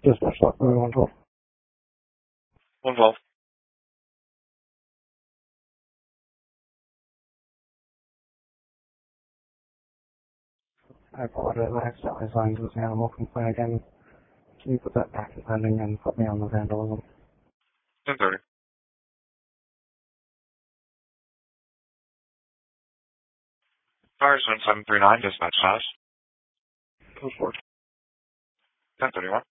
Dispatch left, 112. 112. I apologize, I accidentally signed this animal complaint again. Can you put that back in pending and put me on the vandalism? 10:30. Fire zone 739, dispatch status. Go for it. 10:31.